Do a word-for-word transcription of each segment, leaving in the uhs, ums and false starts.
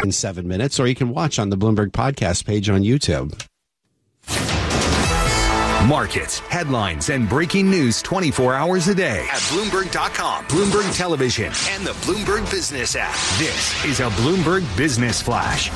in seven minutes, or you can watch on the Bloomberg podcast page on YouTube. Markets, headlines, and breaking news twenty-four hours a day at Bloomberg dot com, Bloomberg Television, and the Bloomberg Business app. This is a Bloomberg Business Flash.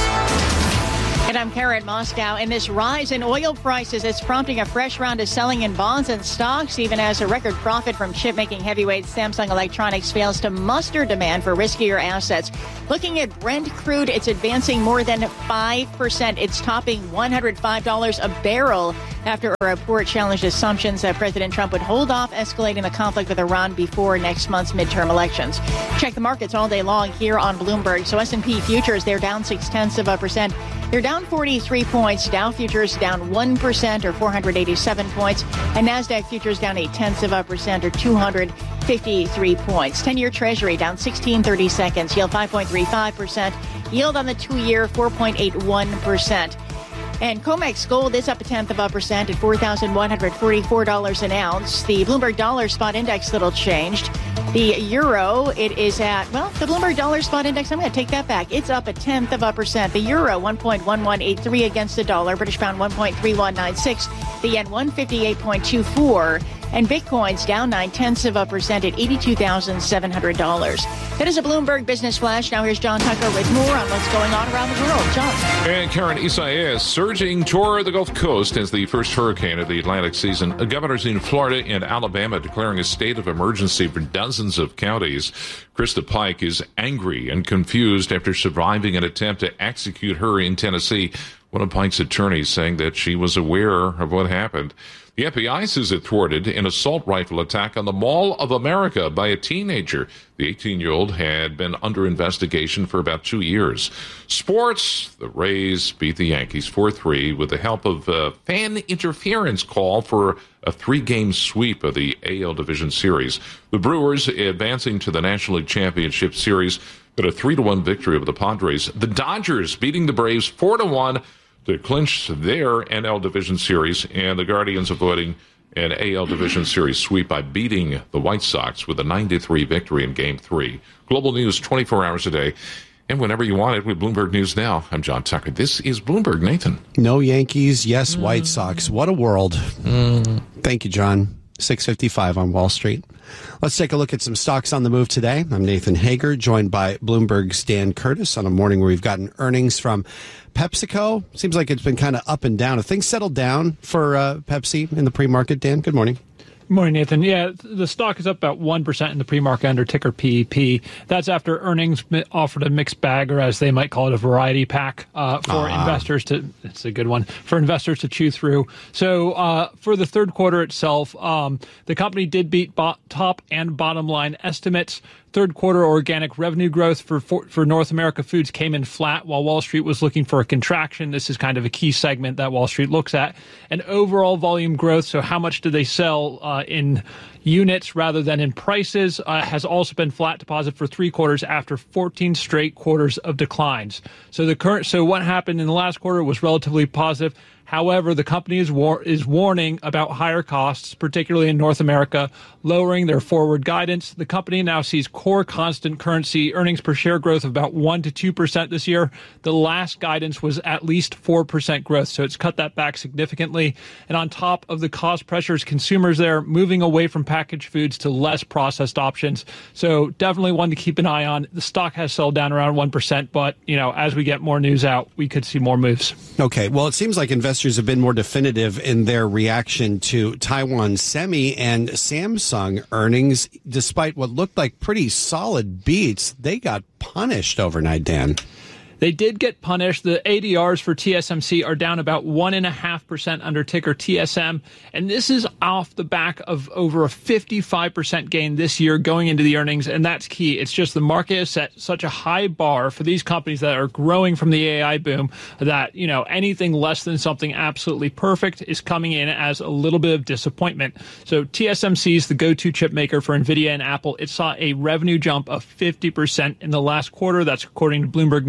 And I'm Karen Moscow. And this rise in oil prices is prompting a fresh round of selling in bonds and stocks, even as a record profit from chip-making heavyweight Samsung Electronics fails to muster demand for riskier assets. Looking at Brent crude, it's advancing more than five percent. It's topping one hundred five dollars a barrel after a report challenged assumptions that President Trump would hold off escalating the conflict with Iran before next month's midterm elections. Check the markets all day long here on Bloomberg. So S and P futures, they're down six-tenths of a percent. They're down forty-three points. Dow futures down one percent or four hundred eighty-seven points. And NASDAQ futures down eight-tenths of a percent or two hundred fifty-three points. ten-year Treasury down sixteen thirty seconds. Yield five point three five percent. Yield on the two-year four point eight one percent. And COMEX gold is up a tenth of a percent at four thousand one hundred forty-four dollars an ounce. The Bloomberg Dollar Spot Index little changed. The euro, it is at, well, the Bloomberg Dollar Spot Index, I'm going to take that back. It's up a tenth of a percent. The euro, one point one one eight three against the dollar. British pound, one point three one nine six. The yen, one fifty-eight point two four. And Bitcoin's down nine-tenths of a percent at eighty-two thousand seven hundred dollars. That is a Bloomberg Business Flash. Now here's John Tucker with more on what's going on around the world. John. And Karen, Isaias surging toward the Gulf Coast as the first hurricane of the Atlantic season. Governors in Florida and Alabama declaring a state of emergency for dozens of counties. Krista Pike is angry and confused after surviving an attempt to execute her in Tennessee. One of Pike's attorneys saying that she was aware of what happened. The F B I says it thwarted an assault rifle attack on the Mall of America by a teenager. The eighteen-year-old had been under investigation for about two years. Sports, the Rays beat the Yankees four three with the help of a fan interference call for a three-game sweep of the A L Division Series. The Brewers advancing to the National League Championship Series, but a three to one victory over the Padres. The Dodgers beating the Braves four to one. To clinch their N L Division Series, and the Guardians avoiding an A L Division Series sweep by beating the White Sox with a nine to three victory in Game three. Global news twenty-four hours a day, and whenever you want it with Bloomberg News Now. I'm John Tucker. This is Bloomberg. Nathan. No Yankees, yes White Sox. What a world. Mm. Thank you, John. six fifty-five on Wall Street. Let's take a look at some stocks on the move today. I'm Nathan Hager, joined by Bloomberg's Dan Curtis on a morning where we've gotten earnings from PepsiCo. Seems like it's been kind of up and down. Have things settled down for uh, Pepsi in the pre-market, Dan? Good morning. Good morning, Nathan. Yeah, the stock is up about one percent in the pre-market under ticker P E P. That's after earnings offered a mixed bag, or as they might call it, a variety pack uh, for uh-huh. investors to, it's a good one, for investors to chew through. So uh, for the third quarter itself, um, the company did beat bo- top and bottom line estimates. Third quarter organic revenue growth for, for for North America Foods came in flat while Wall Street was looking for a contraction. This is kind of a key segment that Wall Street looks at. And overall volume growth, so how much do they sell uh, in units rather than in prices, uh, has also been flat to positive for three quarters after fourteen straight quarters of declines. So the current, so what happened in the last quarter was relatively positive. However, the company is war- is warning about higher costs, particularly in North America, lowering their forward guidance. The company now sees core constant currency earnings per share growth of about one to two percent this year. The last guidance was at least four percent growth, so it's cut that back significantly. And on top of the cost pressures, consumers there moving away from packaged foods to less processed options. So definitely one to keep an eye on. The stock has sold down around one percent, but you know, as we get more news out, we could see more moves. Okay, well, it seems like investors have been more definitive in their reaction to Taiwan Semi and Samsung earnings. Despite what looked like pretty solid beats, they got punished overnight, Dan. They did get punished. The A D Rs for T S M C are down about one point five percent under ticker T S M. And this is off the back of over a fifty-five percent gain this year going into the earnings. And that's key. It's just the market has set such a high bar for these companies that are growing from the A I boom that, you know, anything less than something absolutely perfect is coming in as a little bit of disappointment. So T S M C is the go-to chip maker for NVIDIA and Apple. It saw a revenue jump of fifty percent in the last quarter. That's according to Bloomberg News' calculation.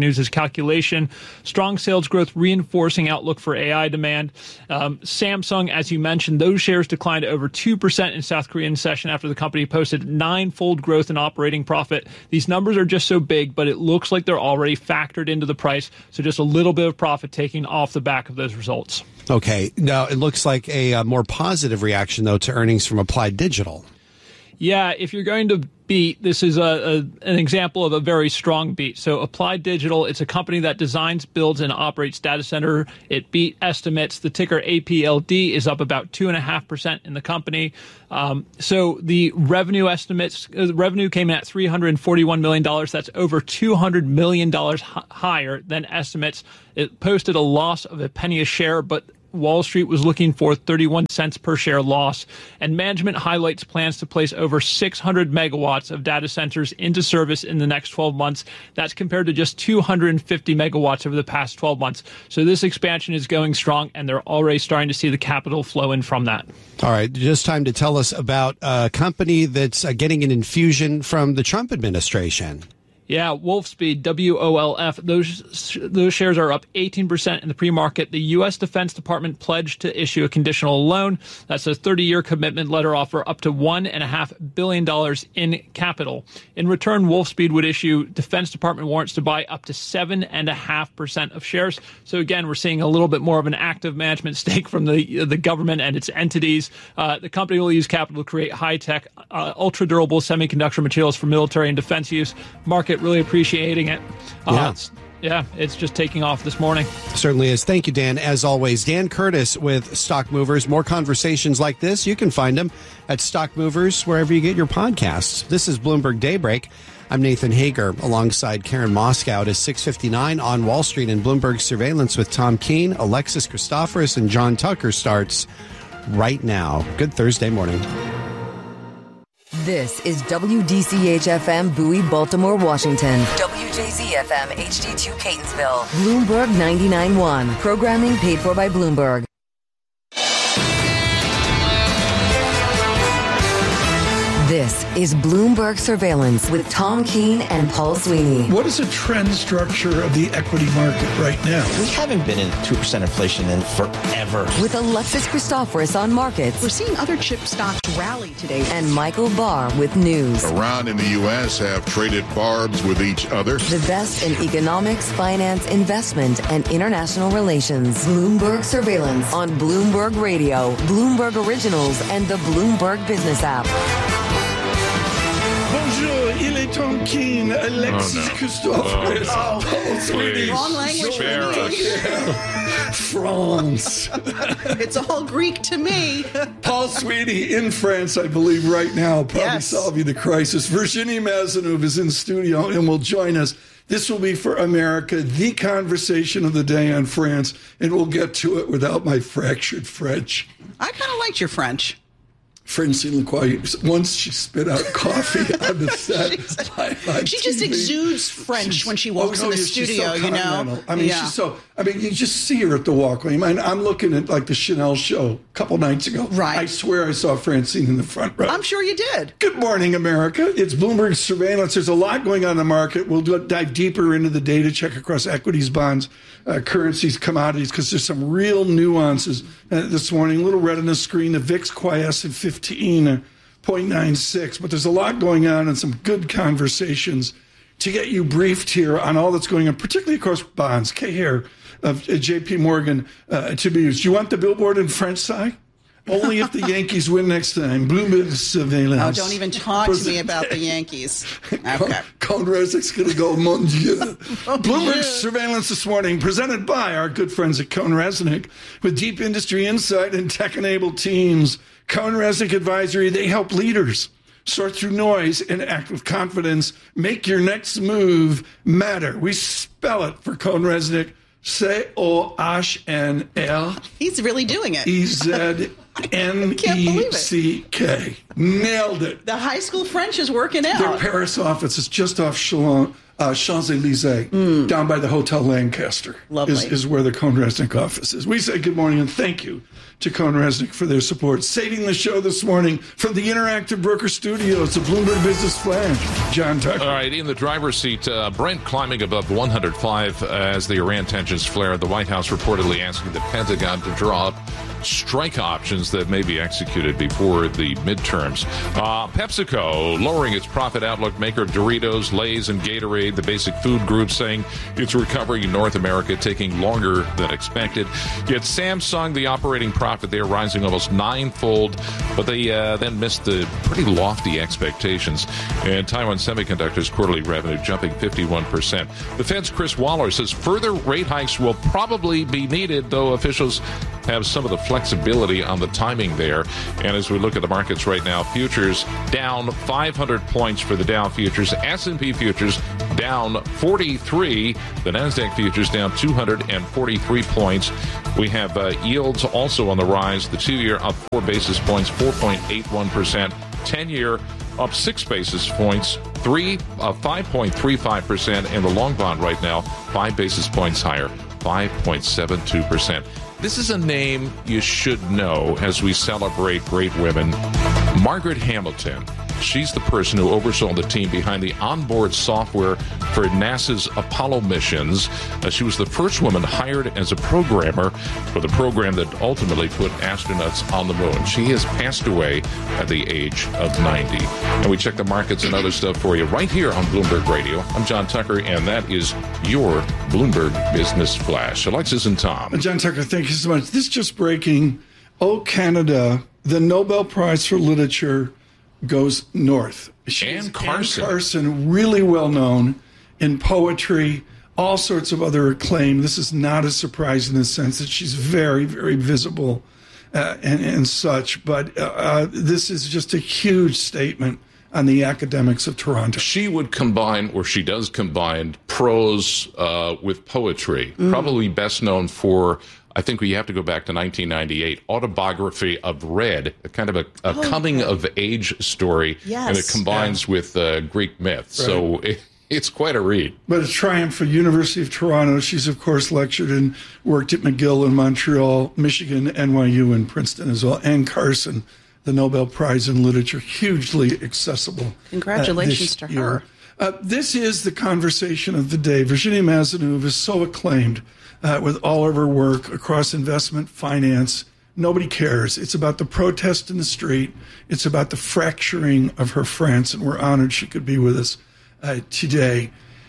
calculation. Strong sales growth reinforcing outlook for A I demand. Um, Samsung, as you mentioned, those shares declined over two percent in South Korean session after the company posted nine-fold growth in operating profit. These numbers are just so big, but it looks like they're already factored into the price, so just a little bit of profit taking off the back of those results. Okay. Now, it looks like a, a more positive reaction, though, to earnings from Applied Digital. Yeah, if you're going to beat, this is a, a an example of a very strong beat. So Applied Digital, it's a company that designs, builds, and operates data center. It beat estimates. The ticker A P L D is up about two point five percent in the company. Um, so the revenue estimates, uh, the revenue came in at three hundred forty-one million dollars. That's over two hundred million dollars h- higher than estimates. It posted a loss of a penny a share, but Wall Street was looking for thirty-one cents per share loss, and management highlights plans to place over six hundred megawatts of data centers into service in the next twelve months. That's compared to just two hundred fifty megawatts over the past twelve months. So this expansion is going strong, and they're already starting to see the capital flow in from that. All right, just time to tell us about a company that's uh, getting an infusion from the Trump administration. Yeah, Wolfspeed, W O L F, those those shares are up eighteen percent in the pre-market. The U S Defense Department pledged to issue a conditional loan. That's a thirty-year commitment letter offer up to one point five billion dollars in capital. In return, Wolfspeed would issue Defense Department warrants to buy up to seven point five percent of shares. So again, we're seeing a little bit more of an active management stake from the the government and its entities. Uh, the company will use capital to create high-tech, uh, ultra-durable semiconductor materials for military and defense use. Market really appreciating it. Uh, Yeah. It's, yeah, it's just taking off this morning. Certainly is. Thank you, Dan. As always, Dan Curtis with Stock Movers. More conversations like this, you can find them at Stock Movers, wherever you get your podcasts. This is Bloomberg Daybreak. I'm Nathan Hager, alongside Karen Moskow. It is six fifty-nine on Wall Street, and Bloomberg Surveillance with Tom Keene, Alexis Christoforous, and John Tucker starts right now. Good Thursday morning. This is W D C H F M Bowie, Baltimore, Washington. W J Z F M H D two Catonsville. Bloomberg ninety-nine point one. Programming paid for by Bloomberg. This is Bloomberg Surveillance with Tom Keene and Paul Sweeney. What is the trend structure of the equity market right now? We haven't been in two percent inflation in forever. With Alexis Christoforous on markets. We're seeing other chip stocks rally today. And Michael Barr with news. Iran and the U S have traded barbs with each other. The best in economics, finance, investment, and international relations. Bloomberg Surveillance on Bloomberg Radio, Bloomberg Originals, and the Bloomberg Business app. Bonjour, il est Tom Keene, Alexis Oh, no. Christoforous, Oh, no. Paul Sweeney. Please, Wrong language for spare me. us. France. It's all Greek to me. Paul Sweeney in France, I believe, right now, probably Yes. solving the crisis. Virginie Mazenouv is in studio and will join us. This will be for America, the conversation of the day on France, and we'll get to it without my fractured French. I kind of liked your French. Francine Lacroix, once she spit out coffee on the set. by, by She just T V. exudes French She's- when she walks oh, no, in the yeah, she's studio, so you know? continental. I mean, Yeah. she's so, I mean, you just see her at the walkway. I mean, I'm looking at like the Chanel show a couple nights ago. Right. I swear I saw Francine in the front row. I'm sure you did. Good morning, America. It's Bloomberg Surveillance. There's a lot going on in the market. We'll do, dive deeper into the data, check across equities, bonds, uh, currencies, commodities, because there's some real nuances uh, this morning. A little red on the screen. The V I X quiesced at fifteen point nine six, but there's a lot going on and some good conversations to get you briefed here on all that's going on, particularly across bonds. Kay Hare of uh, J P Morgan uh, to be used. You want the billboard in French side? Only if the Yankees win next time. Bloomberg Surveillance. Oh, don't even talk to me about the Yankees. Okay. Conrad's going to go, mon Dieu. Bloomberg Surveillance this morning, presented by our good friends at Cohn Resnick, with deep industry insight and tech-enabled teams. Cohn Resnick Advisory, they help leaders sort through noise and act with confidence. Make your next move matter. We spell it for Cohn Resnick, C O H N R. He's really doing it. E Z N E C K. Nailed it. The high school French is working out. Their Paris office is just off Chalon, uh, Champs-Élysées, mm. down by the Hotel Lancaster. Lovely. Is, is where the Cohn Resnick office is. We say good morning and thank you to Cohn Resnick for their support. Saving the show this morning from the Interactive Broker Studios, the Bloomberg Business Flash, John Tucker. All right, in the driver's seat, uh, Brent climbing above one hundred five as the Iran tensions flare. The White House reportedly asking the Pentagon to draw up strike options that may be executed before the midterms. Uh, PepsiCo lowering its profit outlook. Maker of Doritos, Lay's, and Gatorade, the basic food group, saying it's recovering in North America, taking longer than expected. Yet Samsung, the operating profit there, rising almost ninefold, but they uh, then missed the pretty lofty expectations. And Taiwan Semiconductor's quarterly revenue jumping fifty-one percent. The Fed's Chris Waller says further rate hikes will probably be needed, though officials have some of the flexibility on the timing there. And as we look at the markets right now, futures down five hundred points for the Dow futures, S and P futures down forty-three, the NASDAQ futures down two hundred forty-three points. We have uh, yields also on the rise. The two-year up four basis points, four point eight one percent. ten-year up six basis points, three uh, five point three five percent, and the long bond right now five basis points higher, five point seven two percent. This is a name you should know as we celebrate great women. Margaret Hamilton. She's the person who oversaw the team behind the onboard software for NASA's Apollo missions. Uh, she was the first woman hired as a programmer for the program that ultimately put astronauts on the moon. She has passed away at the age of ninety. And we check the markets and other stuff for you right here on Bloomberg Radio. I'm John Tucker, and that is your Bloomberg Business Flash. Alexis and Tom. John Tucker, thank you so much. This is just breaking. Oh, Canada, the Nobel Prize for Literature goes north. Anne Carson. Anne Carson, really well known in poetry, all sorts of other acclaim. This is not a surprise in the sense that she's very, very visible uh, and, and such. But uh, this is just a huge statement on the academics of Toronto. She would combine, or she does combine, prose uh, with poetry. Mm. Probably best known for, I think we have to go back to nineteen ninety-eight, Autobiography of Red, a kind of a, a oh, coming-of-age story, yes. and it combines yeah. with uh, Greek myth. Right. So it, it's quite a read. But a triumph for University of Toronto. She's, of course, lectured and worked at McGill in Montreal, Michigan, N Y U, and Princeton as well. Anne Carson, the Nobel Prize in Literature, hugely accessible. Congratulations uh, to her. Uh, this is the conversation of the day. Virginie Mazenouve is so acclaimed uh, with all of her work across investment, finance. Nobody cares. It's about the protest in the street. It's about the fracturing of her France, and we're honored she could be with us uh, today.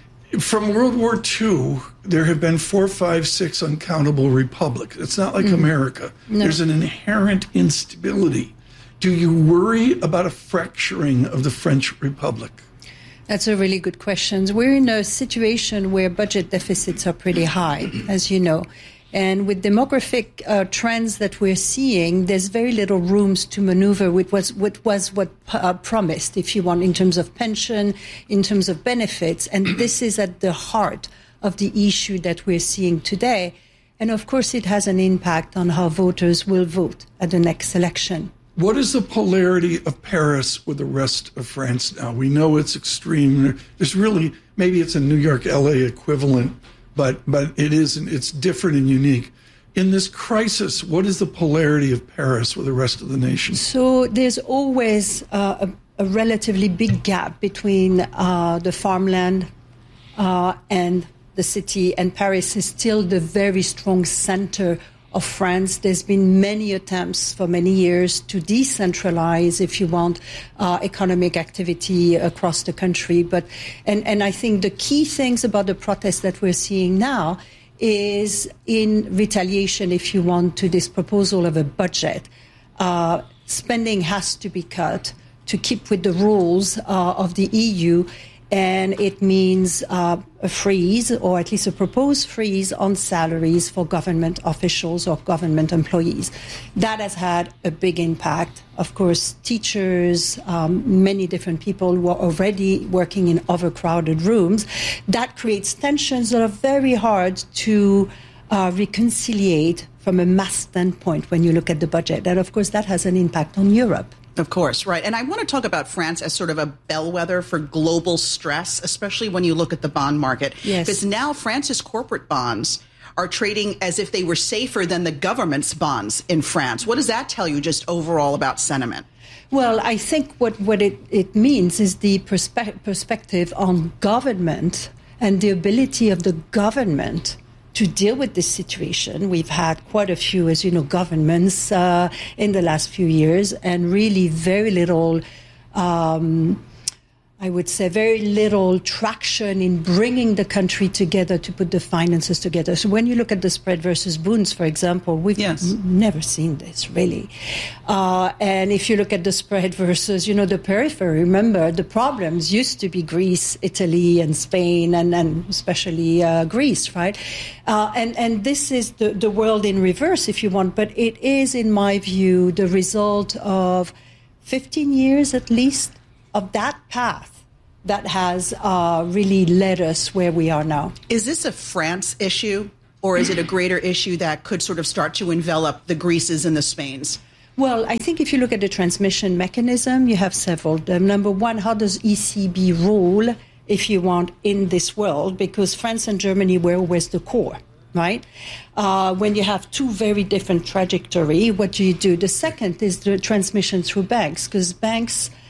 From World War Two, there have been four, five, six uncountable republics. It's not like mm. America. No. There's an inherent instability. Do you worry about a fracturing of the French Republic? That's a really good question. We're in a situation where budget deficits are pretty high, as you know. And with demographic uh, trends that we're seeing, there's very little rooms to maneuver with what was, was what uh, promised, if you want, in terms of pension, in terms of benefits. And this is at the heart of the issue that we're seeing today. And of course, it has an impact on how voters will vote at the next election. What is the polarity of Paris with the rest of France now? We know it's extreme. There's really, maybe it's a New York, L A equivalent, but but it isn't. It's different and unique. In this crisis, what is the polarity of Paris with the rest of the nation? So there's always uh, a, a relatively big gap between uh, the farmland uh, and the city, and Paris is still the very strong center of France. There's been many attempts for many years to decentralize, if you want, uh, economic activity across the country. But and, and I think the key things about the protests that we're seeing now is in retaliation, if you want, to this proposal of a budget. Uh, spending has to be cut to keep with the rules uh, of the E U. And it means uh, a freeze, or at least a proposed freeze, on salaries for government officials or government employees. That has had a big impact. Of course, teachers, um, many different people who are already working in overcrowded rooms. That creates tensions that are very hard to uh, reconciliate from a mass standpoint when you look at the budget. And of course, that has an impact on Europe. Of course, right. And I want to talk about France as sort of a bellwether for global stress, especially when you look at the bond market. Yes. Because now France's corporate bonds are trading as if they were safer than the government's bonds in France. What does that tell you just overall about sentiment? Well, I think what, what it, it means is the perspe- perspective on government and the ability of the government to deal with this situation. We've had quite a few, as you know, governments uh, in the last few years, and really very little, um, I would say, very little traction in bringing the country together to put the finances together. So when you look at the spread versus bonds, for example, we've yes. n- never seen this, really. Uh, and if you look at the spread versus, you know, the periphery, remember, the problems used to be Greece, Italy, and Spain, and, and especially uh, Greece, right? Uh, and, and this is the, the world in reverse, if you want. But it is, in my view, the result of fifteen years at least of that path that has uh, really led us where we are now. Is this a France issue, or is it a greater issue that could sort of start to envelop the Greeces and the Spains? Well, I think if you look at the transmission mechanism, you have several. Um, number one, how does E C B rule, if you want, in this world? Because France and Germany were always the core, right? Uh, when you have two very different trajectory, what do you do? The second is the transmission through banks, because banks